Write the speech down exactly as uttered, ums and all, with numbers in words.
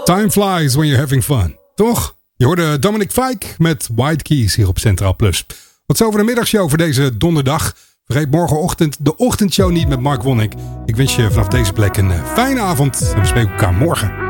Time flies when you're having fun. Toch? Je hoorde Dominic Fike met White Keys hier op Centraal Plus. Wat zo over de middagshow voor deze donderdag. Vergeet morgenochtend de ochtendshow niet met Mark Wonnik. Ik wens je vanaf deze plek een fijne avond en we spreken elkaar morgen.